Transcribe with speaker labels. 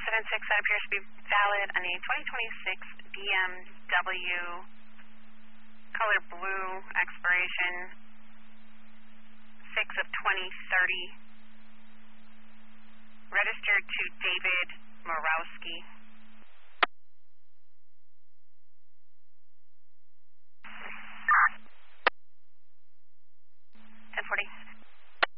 Speaker 1: 776, that appears to be valid on a 2026 BMW color blue expiration 6 of 2030. Registered to David Morowski.